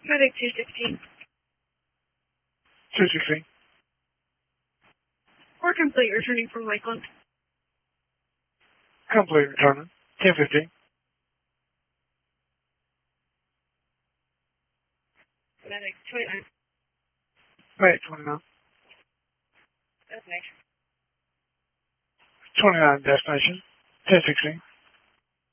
Medic 216. 216. We're complete, returning from Lakeland. Complete, returning. 1015. Medic 29. Medic 29. Destination. 29 destination. 1016.